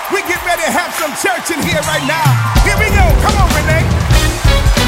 We get ready to have some church in here right now.